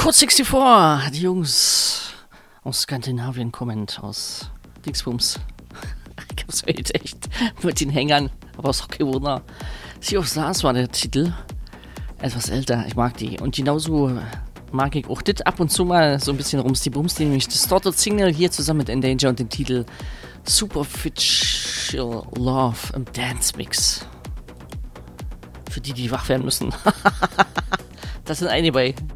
Code 64, die Jungs aus Skandinavien kommend, aus Dingsbums. Ich hab's heute echt mit den Hängern, aber ist auch kein Wunder. Sea of Stars war der Titel. Etwas älter, ich mag die. Und genauso mag ich auch das ab und zu mal so ein bisschen rumsti-bumsti, nämlich Distorted Signal hier zusammen mit Endanger und dem Titel Superficial Love im Dance Mix. Für die wach werden müssen. Das sind einige bei